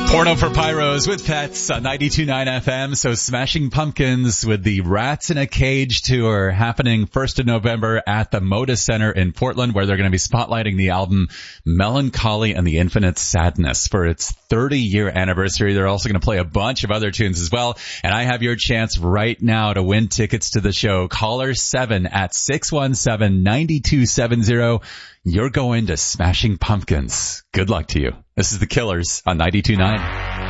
Porno for Pyros with Pets on 92.9 FM. So Smashing Pumpkins with the Rats in a Cage tour happening 1st of November at the Moda Center in Portland, where they're going to be spotlighting the album Melancholy and the Infinite Sadness for its 30-year anniversary. They're also going to play a bunch of other tunes as well. And I have your chance right now to win tickets to the show. Caller 7 at 617-9270. You're going to Smashing Pumpkins. Good luck to you. This is The Killers on 92.9.